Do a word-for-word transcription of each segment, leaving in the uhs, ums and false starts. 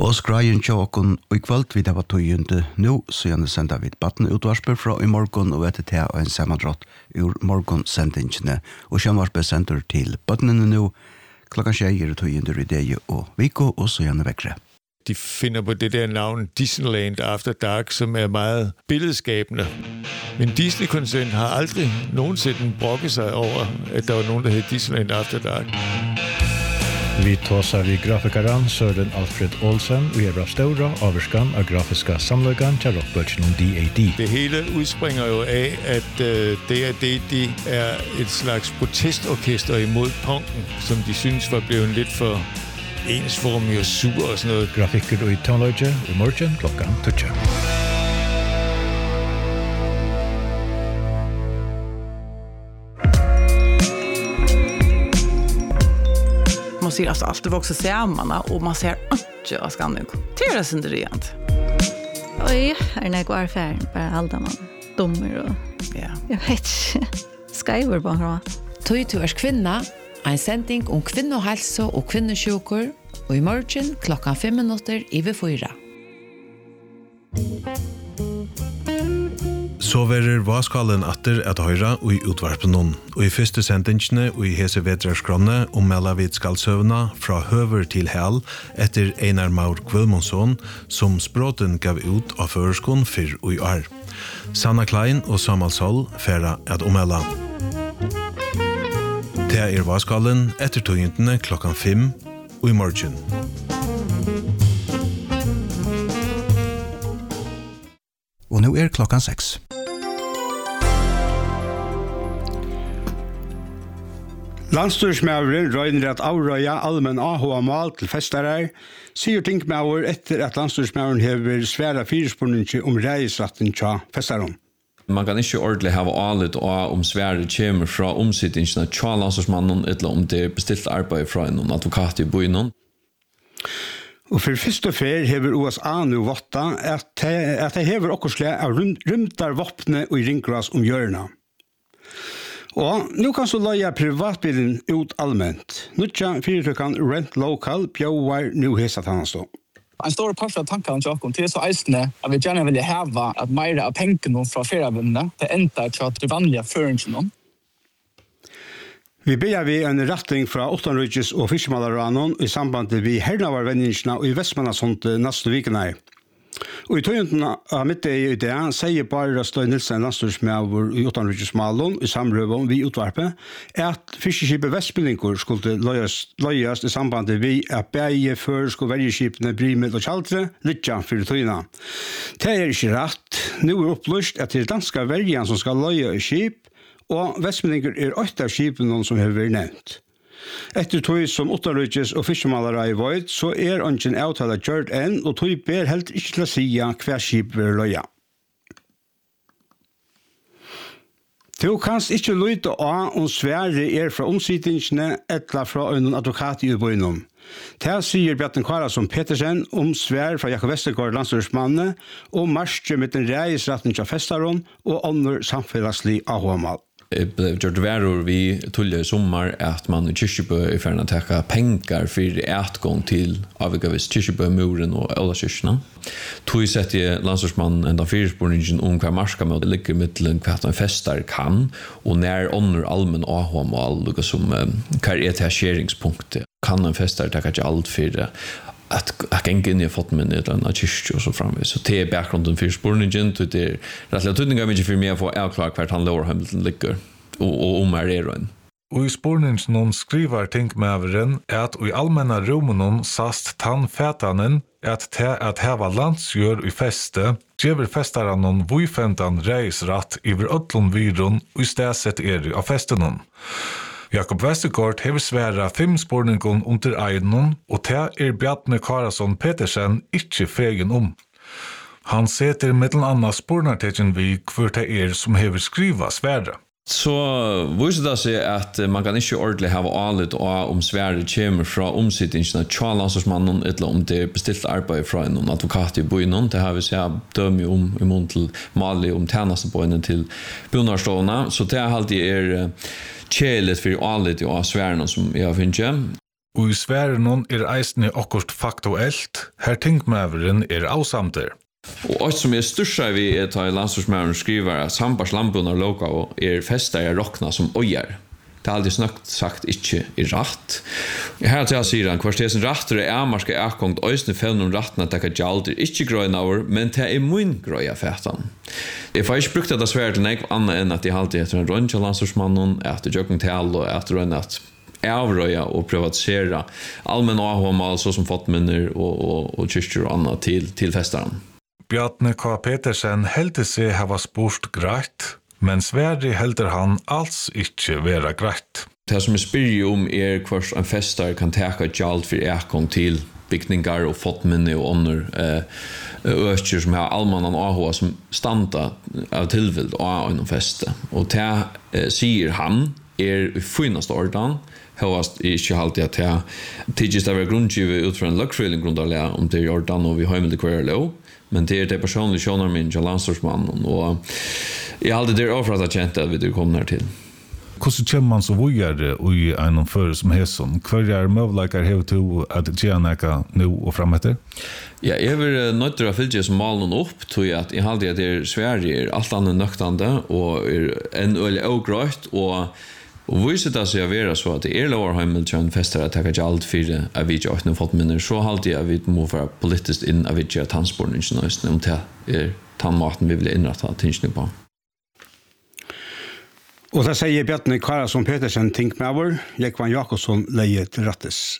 Og skreien tjåkon og i kvalt vi det var tøyende nå, så gjerne sender vi et batten utvarsper fra i morgen og etter til og en sammandrott ur morgonsendingene. Og kjønvarsper sender til battene nå, klokka tjejer og tøyende i det og Viko, og så gjerne vekkere. De finder på det der navn Disneyland After Dark, som er meget billedskabende. Men Disney-koncernen har aldrig nogensinde brokket sig over, at der var nogen, der hed Disneyland After Dark. Vi tåsar vi grafikeren Søren Alfred Olsen, vi er av Stora, averskan av grafiska samløygan til rockbølgen om D A D. Det hele udspringer jo af, at uh, D A D de er et slags protestorkester imod punken, som de synes var blevet lidt for ensformig og sur og sådan noget. Grafikker i Tonløyge i morgen klokkan tolv. Man ser alltså alltid också samman och man ser inte av skanning. Det är det inte rent. Oj, är det går affären bara allda man dummer och ja. Jag vet inte. Skriver bara. Tøy to er kvinna, en sending om kvinnohelse og kvinnesjukur, og i morgen klokkan fem minutter i ved fyra. Så verer vaskallen atter at høyra og i utvarpen noen. Og i første sendingene og i hese vedrarskronne om Mellavid skaldsøvna fra høver til hel etter Einar Maur Gvilmonsson som språten gav ut av føreskon fyr og i år. Sanna Klein og Samal Sol færa at omella. Det er vaskallen etter tøyentene klokkan fem og i morgen. Og nå er klokkan seks. Landstyrsmæveren røyner at avrøya allmenn A H A-mal til festarer, sier tingmæver etter at landstyrsmæveren hever svære firespurningi om reisratten tja festaron. Man kan ikke ordentlig ha alit og om svære kommer fra omsittingene tja landstyrsmannen, eller om det er bestilt arbeid fra en advokat i byen. Og for første fer hever U S A nu votta at det hever okkursle av rymtar våpne og ringras om hjørna. Og nu kan så løya privatbilen ut allmänt. Nutja fyrtøkkan Rent Local bjauar nu hesat han stå. En stor part av tankene til åkken til så eisende at vi gjerne vil heva at meire av pengene fra ferievinnene til enda til at det vanlige føringen. Vi ber vi en retting fra Ottanrydges og Fiskemalaраnon i samband med hernavarvenningsene og i Vestmannasont neste vikene. Og i tøyenten av midt i det sier bare Støy Nilsen landstyrsmæver i Ottanrydges Malon i samrøven vi utvarpe at fiskeskipet Vestbyllingur skulle løyes i samband med at begge førsk og vergeskipene Brimel og Kjaldre lytja for tøyene. Det er ikke rett. Nå er opplyst at det er danske vergen som skal løye i skip, og Vestbyllingur er åtte av skipene som har vært nevnt. Etter tog som Ottanrydges og Fiskemalere i Void, så er ønsken avtale gjørt enn, og tog ber helt ikke til å si hver skip vil løye. Du kan ikke lytte av om Sverige er fra omsittingene eller fra en advokat i bøynom. Det sier Bjarten Karasson Petersen om Sverige fra Jakob Vestergaard landstyrsmanne og marsje med den reisretten til festaron og andre samfunnslig A H A-mal. Det gjør verre vi tuller i sommer at man i Kyrkjebø er ferdig å takke penger for etgång til avgavis Kyrkjebø-muren og alle kyrkjene. Tog sett i landstyrsmannen enda firespurningen om hva marska med ligger mittelen hva en festar kan, og nær ånder allmenn A H A-mal, som hva er etasjeringspunktet. Kan en festar takke ikke alt for att jag kan inte ha fått med det en kyrkja och så framvis. Så det är bakgrunden för spårningen. Det är rättliga tydningar mycket för mig att få avklara kvart han lovar Hamilton ligger och om är det. Og i spårningen någon skriver tingmæveren at i allmänna rummen sast tannfätanen at te at heva landsgjør i feste gjør festaran någon vujfentan reisratt iver ötlun virun og i stedet er av festenon. Jakob Vestergaard hever sværa fem spårningen under egnen, og det er Bjartne Karasson Petersen ikke fegen om. Han setter mellom annet spårnartekken vi hvor det er som hever skriva sværa. Så viser det seg at man kan ikke ordentlig ha alit og om Sverige kommer fra omsittingene til landstyrsmannen, eller om det er bestilt arbeid fra en advokat i byen. Det har vi sett dømme om i mån til Mali om tjenestebøyene til Bunarstående. Så det er alltid er kjælet for alit og Sverige som jeg har finnet. og i sværen er eisne okkurst faktuelt, her tingmæveren er avsamter. Og alt som er størst vi er til landstorsmæren skriver at Sambars landbunnar lokav er festar er rokna som ojar. Det er aldri snakkt sagt ikke er rett. Her til jeg sier han, kvartesen rattere er amarska erkongt øysne fevn om rattene at det er ikke grøynauer, men det er mun grøya fætan. Jeg får ikke brukt det svært til nek annet enn at jeg alltid etter en rønn til landstorsmannen, etter jøkken til og etter rønn at avrøya og privatisera allmenn avhåmal så som fotminner og, og, og kyrkjer og annet til, til festaren. Bjarne K. Petersen heldte seg hava spurt greit, men Sverige helder han alls ikke være greit. Det som jeg spyrir om er hvers en festar kan teka gjald for ekong til bygningar og fotminne og ånder eh, økjer som har allmannan A H som standa av tilvild og av en feste. Og det eh, sier han er i finast ordan, Høvast er ikke alltid at jeg tidligst av grunngivet ut fra en løkfrøyling grundarlega om det er ordan og vi har med det kvar lov, men det er det personlige sjånar min til landstorsmannen, og jeg har alltid det overfor at jeg kjente at vi er kommet her til. Hvordan kommer man så vujere i en føre som Heson? Hva er møvleikar hev til at gjøre noe nå og fremetter? Ja, jeg er nødt til å fylle som malen opp, tror jeg at jeg har alltid at det er Sverige er alt annet nøktande og er en øyelig avgrøyt, og Og viser det seg å være så at det er lovarheimel til en fester at jeg ikke alt fire av vi ikke har fått minner, så halte jeg at vi må være politisk inn av vi ikke har tannspårningen om det er tannmaten vi vil innrette tingene på. Og det sier Bjarne Karasson Petersen ting med vår, Jekvan Jakobsson leie til rattes.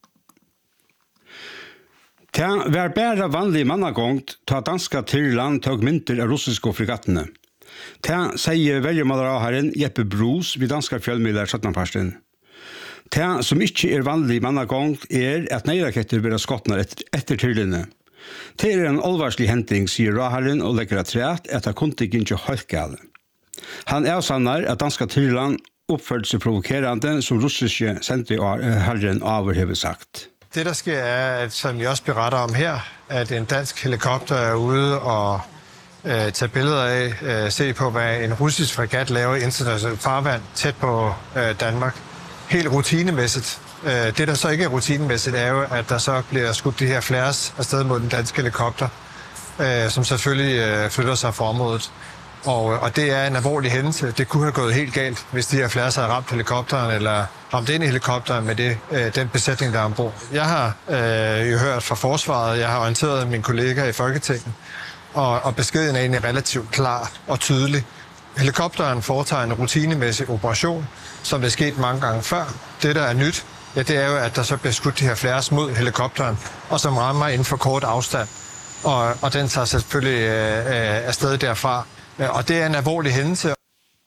Det var bare vanlig mannagångt ta danska Tyrland tog mynter av russiske frigattene. Det sier velgermaleraharen Jeppe Bros vid danska fjellmidler sjøttenparsten. Det som ikke er vanlig mannagångt er at neiraketter blir skottene etter, etter Tyrlene. Det er en alvarslig henting, sier raharen og legger at treat at det kunne ikke helt gale. Han avsannar at danska Tyrland oppførte seg provokerende som russiske senterherren overhever sagt. Det der sker er, at, som vi også beretter om her, at en dansk helikopter er ude og øh, tage billeder af, øh, se på, hvad en russisk fregat laver i internationalt farvand tæt på øh, Danmark. Helt rutinemæssigt. Øh, det, der så ikke er rutinemæssigt, er jo, at der så bliver skudt de her flares afsted mod den danske helikopter, øh, som selvfølgelig øh, flytter sig fra området. Og, og det er en alvorlig hændelse. Det kunne have gået helt galt, hvis de her flares havde ramt helikopteren, eller ramt ind i helikopteren med det, øh, den besætning, der er ombord. Jeg har øh, jo hørt fra forsvaret, jeg har orienteret mine kolleger i Folketinget, og, og beskeden er egentlig relativt klar og tydelig. Helikopteren foretager en rutinemæssig operation, som det er sket mange gange før. Det, der er nyt, ja, det er jo, at der så bliver skudt de her flares mod helikopteren, og som rammer inden for kort afstand. Og, og den tager selvfølgelig øh, afsted derfra. Og det er en alvorlig hændelse.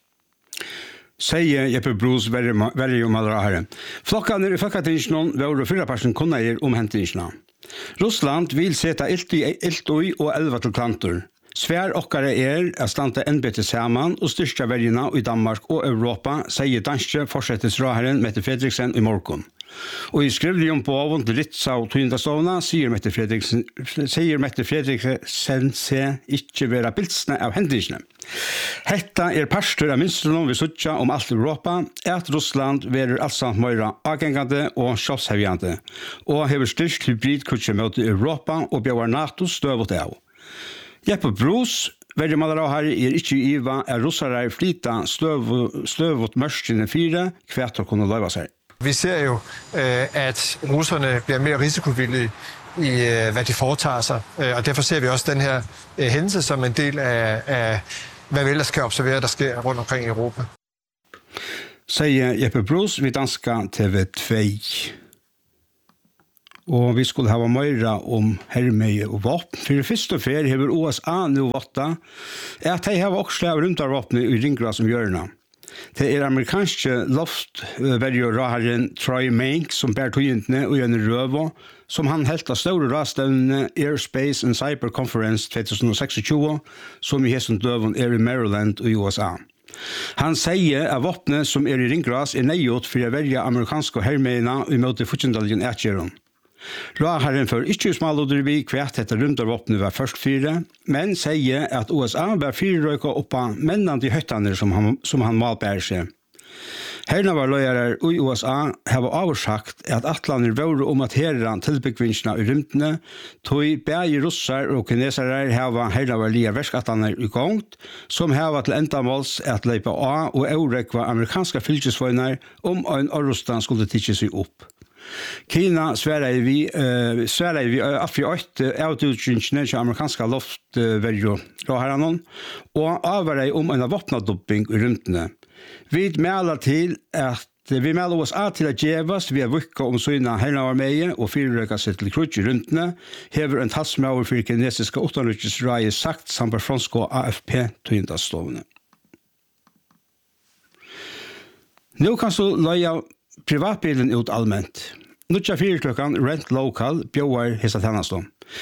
Sier Jeppe Bros velger om alle herre. Flokkene i Folketingene var fyrre personer kunner om hentingene. Russland vil sette ilt i og elva til klanter. Svær okkare er at stande ennbete sammen og styrke vergene i Danmark og Europa, sier danske forsettesraheren Mette Fredriksen i morgen. Og i skrivelig om på avund til Ritsa og Tyndastavna sier Mette Fredriksen, sier Mette Fredriksen seg ikke være bildsene av hendelsene. Hetta er pastor av minstrene vi suttja om alt Europa, at Russland verer allsamt møyre avgengande og kjøpshevjande, og hever styrst hybridkutsje mot Europa og bjør NATO støvot av. Jeppe Bros, velgermalerahare, er ikke iva at russere flyta støvot mørskene fire, hvert å kunne løyva seg. Vi ser jo, at russerne bliver mere risikovillige i, hvad de foretager sig. Og derfor ser vi også den her hændelse som en del af, af hvad vi ellers kan observere, der sker rundt omkring i Europa. Sier Jeppe Bros ved danska T V to. Og vi skulle ha møyre om hermeie og våpen. For først og fer hever U S A nå våtta at de har også rundt av våpen i ringra som hjørna. Det er amerikanske loftvergeraharen Troy Mank som bærer togintene og gjør røvo, som han helt av store rastevnene Airspace and Cyber Conference tjuetusen seksogtjue, som i hessen døven er i Maryland og U S A. Han sier at våpnet som er i ringgras er nøyot for å velge amerikanske hermeina i møte fortjendaljen etgjøren. Raharen for ikke smalodder vi kvært etter rundarvåpnet var først fire, men sier at U S A var fire røyka oppa mennene i høttene som han, som han malbærer seg. Herna var løyere i U S A har avsagt at atlaner var om at herran tilbyggvinsjene i rymdene, tog bæge russar og kinesere har herna var lia verskatlaner i gongt, som har til endamåls at leipa av og eurekva amerikanska fylkesvøyner om en Orustan skulle tidsje seg opp. Kina sverre vi uh, sverre vi afri åtte oututjingene til amerikanska luftverjo råherranon og avvare om en våpnadupping i rymdene. Vi mæla til at vi mæla oss av til at gjevast vi har vukka om søgna herna var meie og fyrrøyka seg til krutsk i rymdene hever en talsmauer for kinesiska utenriksraie sagt samt fransko A F P-tøyndastovene. Nå kan så løya privatbilen ut allmänt. Nutja fyrklokkan Rent Local bjóar hesa tennastom.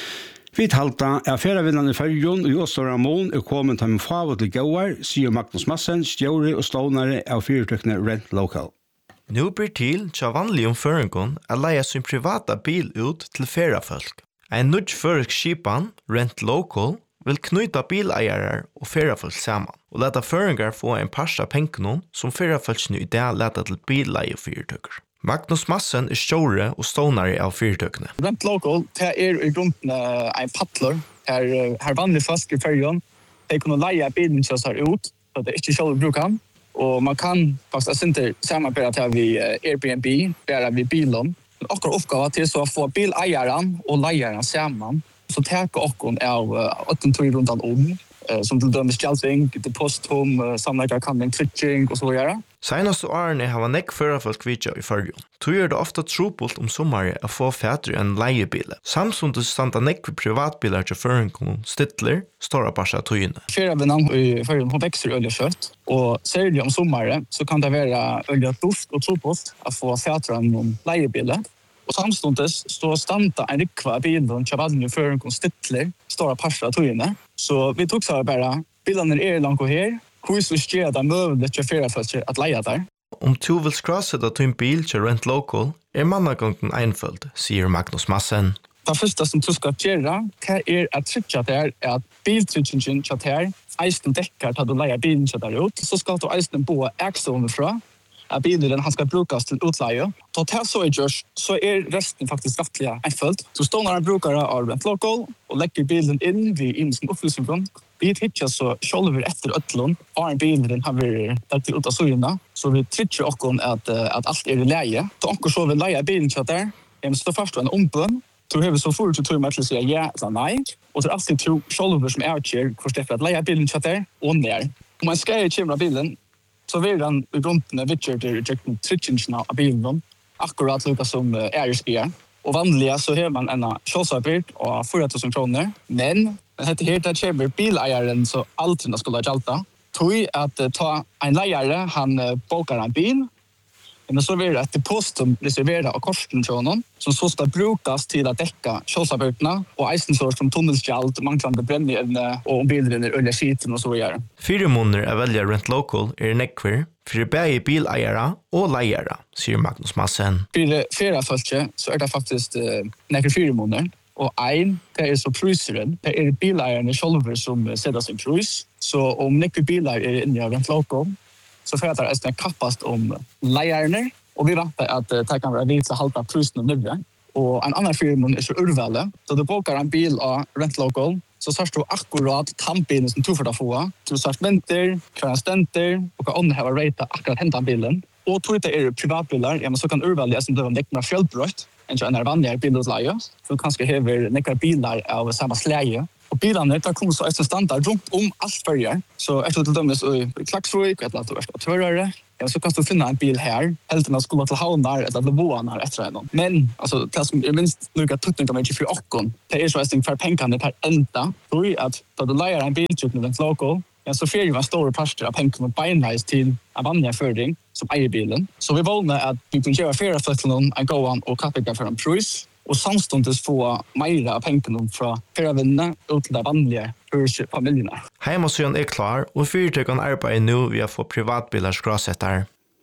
Vi talta er ferravinnan i fyrjon og Jåstor Ramon er kommet til favet til gåar, sier Magnus Massen, stjåri og stånare av fyrklokne Rent Local. Nu blir til tja vanlig om føringon er leia sin privata bil ut til ferrafolk. Ein nudj førisk skipan, Rent Local, vil knyta bileiarar og ferrafolk saman, og leta føringar få en parst av pengenon som ferrafolkene i dag leta til bileie fyrtøkker. Magnus Massen er stjåre og stånare av fyrtøkkene. Rent Local, det er i grunden uh, en paddler, her, her vanlig fast i fergen. De kunne leie bilen til seg ut, så det er ikke selv å bruke den. Og man kan faktisk ikke samarbeide til vi uh, Airbnb, bare vi bilen. Men akkurat oppgave til så å få bileieren og leieren sammen, så tar okkon av åtten tur rundt om, som til dømes gjelting, depositum, samleggere, kanning, twitching og så videre. Senaste årene har nekk førerfolk vidja i fyrjon. Tu gjør det ofta trupult om sommare å få fætre enn leiebile. Samsund standa nekk privatbiler til føringen stittler, stora parsa tøyene. Fyrervinnen i fyrjon, hun vekser øyelig kjøtt, og særlig om sommare så kan det være øyelig duft og trupult å få fætre enn leiebile. Og samstundes så standa en rikva bilen til vanlige føringen stittler, stora parsa tøyene. Så vi tok seg bare, bilene er langt og her, hvor så skjer det mulig til feriefølger at leie der. Om du vil skrasette til en bil til Rent Local, er mannagangen einfølt, sier Magnus Massen. Det første som du skal gjøre, det er at trykja der, er at biltrykkingen til der, eisen dekker til du leier bilen til der ut, så skal du eisen bo ekstående fra, at bilen han skal brukes til utleie. Så til så er gjørs, så er resten faktisk rettelig einfølt. Så står når han bruker av Rent Local, og legger bilen inn ved imensk opplysningsgrunn. Vi hittar så själva efter ötlon har en bil den har vi där till ut av sojorna så vi trycker också att att allt är i läge. Så också så vi lejer bilen så där. Jag måste först en ombön. Så har vi så för att ta säga ja eller nej och så alltid två själva som är kör för det att leja bilen så där och ner. Om man ska köra bilen så vill den i grunden Richard rejecten tryckingen av bilen akkurat lika som är är. Och vanliga så har man en körsarbete och fyra tusen kronor men det heter att köper bileieren så alltid skulle jalta. Tog att ta en lejare han bokar en bil. Men så blir det ett depositum reserverat av korsen till honom som så ska brukas till att täcka körsarbetena och eisensår som tunnelskjalt, manglande brännämne och om bilen är öliga skiten och så vidare. Fyra månader att välja Rent Local är nekver för bägge bileiere och lejare, säger Magnus Massen. För det fyra följt så är det faktiskt uh, nekver fyra månader. Og ein, det er så pruseren. Det er bileierne själva som setter sin prus. Så om nekve bilar er inne i Rent Local, så får jeg det kappast om leierne. Og vi venter at det kan være vidt til å halta prusen og nødre. Og en annan firma er så urvelde. Så du bokar en bil av Rent Local, så sørst du akkurat tannbilen som du får da få. Du sørst venter, hver en stenter, og hva ånden har rate akkurat hentan bilen. Og tog det er privatbiler, ja, men så kan urvelde som det var nekna fjellbrøtt. En en vanligare bilutleie, så kanskje hever nekkar bilar av samma släge. Och bilarna där kommer så ett standard runt om allt följer. Så efter till dömes i Klaxvik, ett lat och tvärare. Ja, så kan du finna en bil här, helt när skulle till Havnar eller till Boanar efter den. Men alltså det som är minst lika tutning om för åkon. Det är så att för pengarna per enda. Då är att då du lejer en bil till Rent Local, ja, så får ju en stor parster av pengarna beinleis till en vanlig förding som äger bilen. Så vi valde att vi kunde göra flera för någon en gåan och kapita för en prus. Och samstundes få mer av pengarna från förvinna ut till de vanliga familjerna. Heimasøen er klar, og fyrtøkene arbeider nå ved å få privatbilers gråsetter.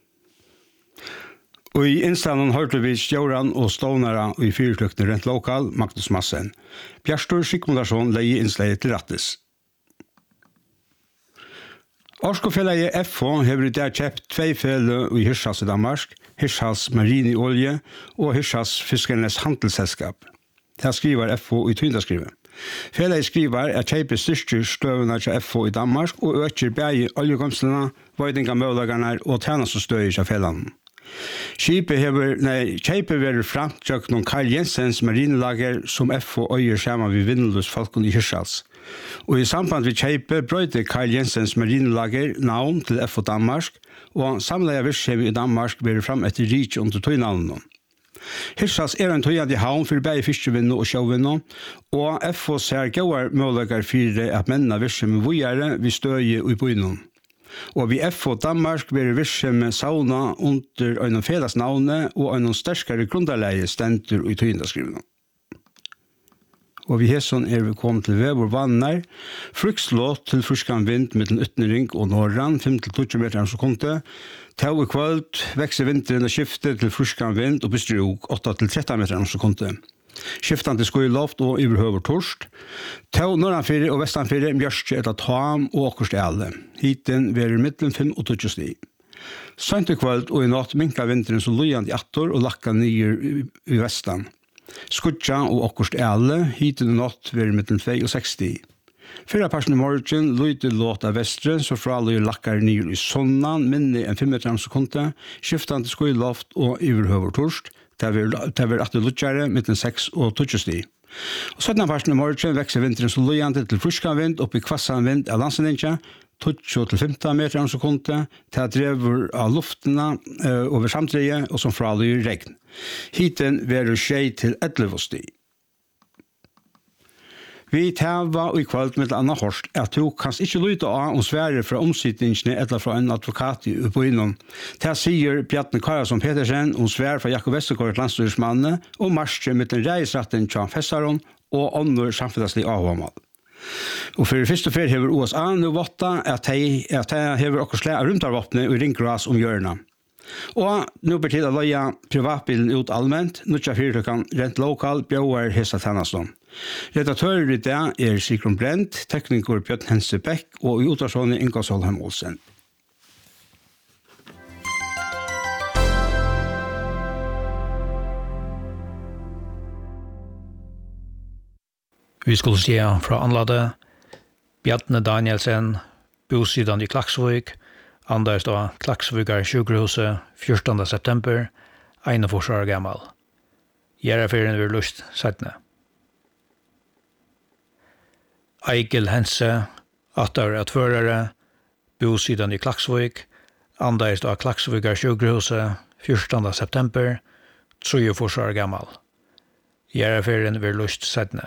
Og i innstanden hørte vi stjåren og stånere i fyrtøkene Rent Local, Magnus Massen. Bjørstor Sigmundarsson leier innsleiet til rattes. Orskofjellet F H har der kjøpt tvei fele i Hirschhals i Danmark, Hirschhals Marini Olje og Hirschhals Fiskernes Handelsselskap. Her skriver F H i Tyndaskrivet. Fjellet skriver at kjøpet styrker støvene til F H i Danmark og øker begge oljekomstene, veidingamølegerne og tjenestestøyer til fjellene. Skipet hever, nei, kjøpet være frem til noen Karl Jensens marinelager som F H øyer sammen ved Vindelus Falkon i Hirschhals. Og i samband med kjøpet brøyde Karl Jensens marinelager navn til F H Danmark, og samleie virksomhet i Danmark være frem etter rik under tøynavnene. Hirschhals er en tøyende havn for begge fiskevinner og sjøvinner, og F H ser gode muligheter for at mennene virksomhet videre ved støye i byen. Og vi F H Danmark blir virksomhet sauna under en felles navne og en sterkere grunderleie stenter i tøyendaskrivene. Og vi hesson er vi kommet til Vevor Vannar, frukslåt til fruskan vind mellom Ytnering og Norran, fem til tolv meter om sekundet. Tau i kvöld vekser vinteren og skifter til fruskan vind og bystrug åtte til tretton meter om sekundet. Skiftan til skoiloft og iverhøver torst. Tau norranfyrir og vestanfyrir mjørskje etter tam og okkurst alle. Hiten verer middelen fem og tolv stig. Sent i kvöld og i natt minkar vinteren så lujand i attor og lakka nyer i vestan. Skutja og okkurst alle, hiten og natt verer middelen tvei og seks stig. Fyrra parsen i morgen lydde låt av vestre, så fra alle lakkar nyer i sonnan, minne enn fem meter om sekundet, skiftan til skoiloft og iverhøver torst. Det var at det lukkjare mittlen seks og tolv stig. Og søttende parten i morgen vekser vinteren så lujande til fruskan vind oppi kvassan vind av landsendinkja, tolv til femten meter om sekundet, til at drever av luftene uh, over samtlige og som fralyr regn. Hiten verer tjei til elleve stig. Vi tæva og i kveld med Anna Horst at du kanst ikke lytte av om svære fra omsittingene eller fra en advokat i Uppøynon. Det sier Bjarne Karasson Petersen om svære fra Jakob Vestergaard landstyrsmanne og marsje med den reisretten Jan Fessaron og andre samfunnslige avhåndmål. Og for første fer hever U S A nu votta at de hever okkur slæ av rymtarvåpne og ringgras om hjørna. Og nu ber til å løye privatbilen ut allment, nødja fyrtøkken rent lokal bjauar hesa tennaston. Redaktører i det er Sigrun Brent, tekniker Bjørn Hense Beck og i utvarsånne Inga Solheim Olsen. Vi skulle se fra anladet Bjarne Danielsen, bosidan i Klaksvik, Anders da Klaksvigar sjukhuset fjortonte september, einogfyrre år gammal. Gjerraferien vil lust settene. Eigil Hense, attar at førere, bosidan i Klaksvik, Anders da Klaksvigar sjukhuset fjortonte september, treogfyrre år gammal. Gjerraferien vil lust settene.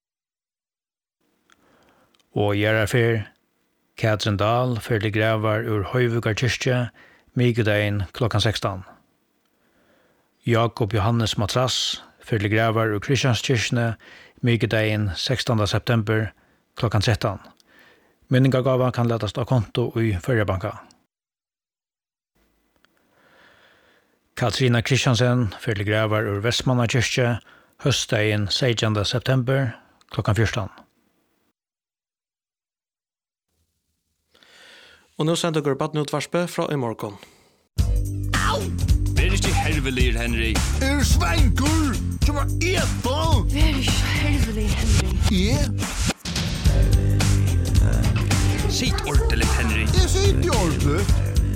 Og gjerrafer, Katrin Dahl fyrlig grevar ur Høyvugar kyrkje, migdagen klokkan sekstan. Jakob Johannes Matrass fyrlig grevar ur Kristianskyrkjene, migdagen sekstonte september klokkan tretton. Minningagava kan letast av konto i Førjabanka. Katrina Kristiansen fyrlig grevar ur Vestmanna kyrkje, høstdagen sekstende september klokkan fjorton. Og nå sender dere badneutvarspe fra i morgen. Au! Vær ikke hervelig, Henry. Er svenker! Som er eta! Vær ikke hervelig, Henry. Ja? Sitt ordentlig, Henry. Jeg sitter ordentlig.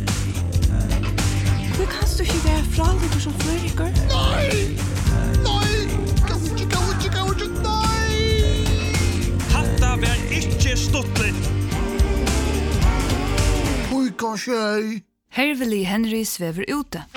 Men kan du ikke være fra deg som førikker? Nei! Nei! Kan du ikke, kan du ikke, kan du ikke, nei! Hatta vær ikke stuttlig. Oj, kanskje. Hervelig Henry svever ute.